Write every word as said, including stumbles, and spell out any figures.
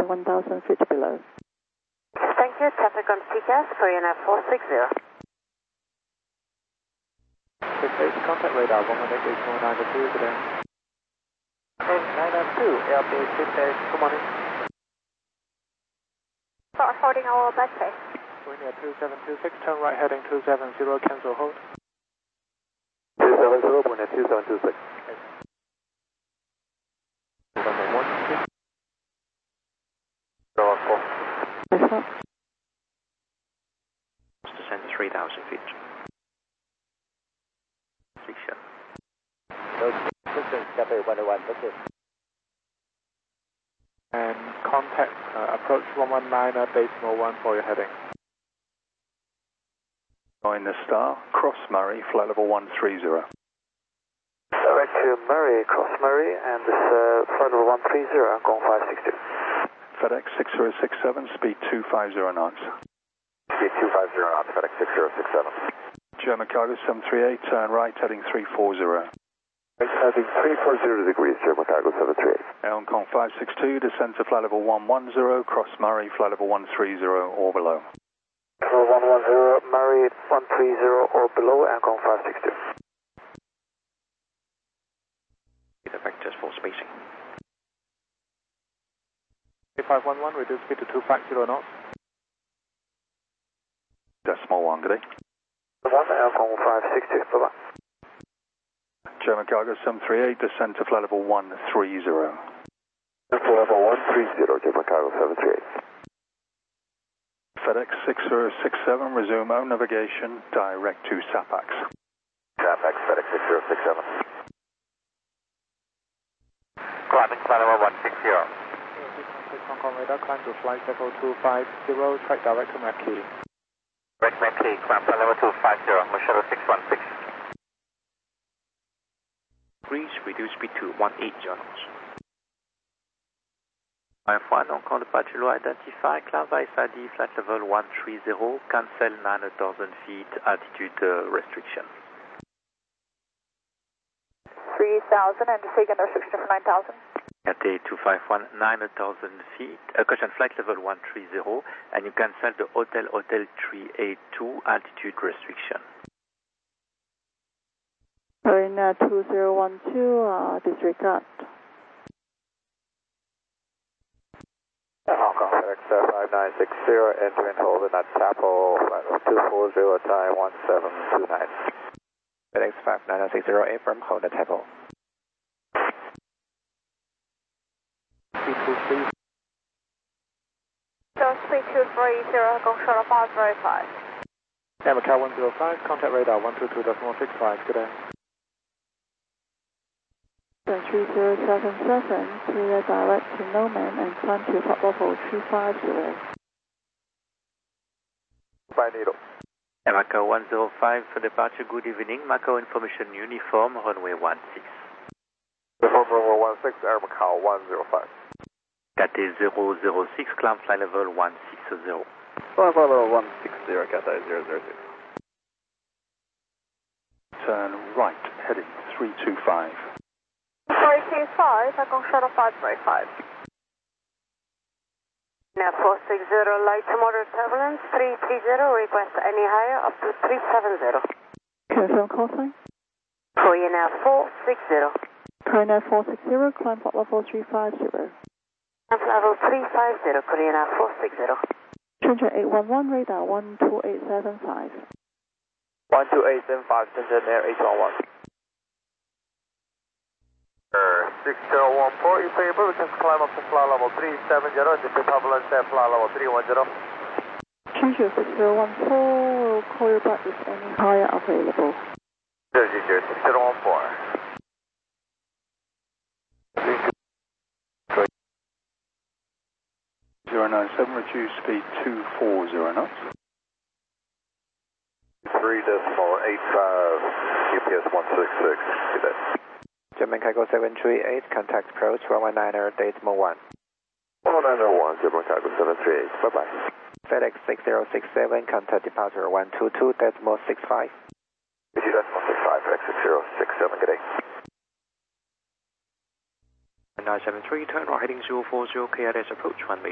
and one thousand feet below. Thank you. Traffic on C C A S, Korean Air four six zero. six eight, contact radar one one eight eight four nine two, good day. eight nine nine two, Airbus fifty-eight, good morning. Start holding our back pay. Korean Air two seven two six, turn right heading two seven zero, cancel hold. two seven zero, Korean Air two seven two six. Number one, six. Yes, sir. Descend three thousand feet. Section. And contact uh, approach one one nine at decimal one for your heading. Nine the Star, Cross Murray, flight level one three zero. Direct to Murray, Cross Murray, and this uh, flight level one three zero, going five six two. FedEx six zero six seven, speed two five zero knots. Speed two five zero knots, FedEx six zero six seven. German Cargo seven three eight, turn right heading three four zero. Right heading three four zero degrees, German Cargo seven three eight. Hong Kong five six two, descend to flight level one one zero, Cross Murray, flight level one three zero or below. one one zero, Murray one three zero or below, Hong Kong five six two. The vectors for spacing. five one one, reduce speed to two five zero knots. Decimal one, good day. one, Hong Kong five six two, bye bye. German Cargo seven three eight, descend to flight level one three zero. Flight level one three zero, German Cargo seven three eight. FedEx six zero six seven, resume own navigation, direct to SAPAX. SAPAX, FedEx six zero six seven. Climbing flight level one six zero. Hong Kong radar, climb to flight level two five zero, track direct to Mackie. Direct Mackie, climb flight level two five zero, Machado six one six. Degrees, reduce speed to one eight zero knots. F one, Hong Kong departure low identify, climb by S I D, flight level one three zero, cancel nine thousand feet, altitude uh, restriction. three thousand and second restriction for nine thousand. At A two five one, nine thousand feet, uh, caution flight level one three zero, and you cancel the Hotel Hotel three eight two altitude restriction. Marina two zero one two, uh, disregard. Hong Kong FedEx five nine six zero, enter and hold in at Chapel, flight level two four zero, Thai one seven two nine. FedEx five nine six zero, affirm, hold at Chapel. Speed two three. So speed two three zero, Gong Shuttle five zero five. Air Macau one zero five, contact radar one two two point six five, good day. three zero seven seven, clear direct to Noman and climb to flight level two five zero. By needle. Air Macau one zero five for departure, good evening. Macau information uniform, runway one six. Uniform runway one six, Air Macau one zero five. Cathay zero zero six, climb flight level one six zero. Flight level one six zero, Cathay zero zero six. Turn right heading three two five. three two five, Gong Shuttle five zero five. Now four six zero, light to moderate turbulence, three three zero, request any higher up to three seven zero. Confirm call sign. Korean Air four six zero. Korean Air four six zero, climb flight level three five zero. And level three five zero, Korean Air four six zero. Shenzhen eight one one, radar one two eight seven five. one two eight seven five, Shenzhen Air eight one one. six zero one four, you pay able, we can climb up to flight level three seven zero, this is turbulence at flight level three one zero. Shenzhen six zero one four, will call you back if any higher available. zero zero six zero one four. zero nine seven, reduce speed two four zero knots. three decimal eight five, G P S one six six, see that. German Cargo seven three eight, contact approach one one nine er, decimal one. one nine zero one, German Cargo seven three eight, bye bye. FedEx six zero six seven, contact departure one two two, decimal six five. decimal six five, FedEx six zero six seven, good day. nine seven three, turn right heading zero four zero, K R S approach one way.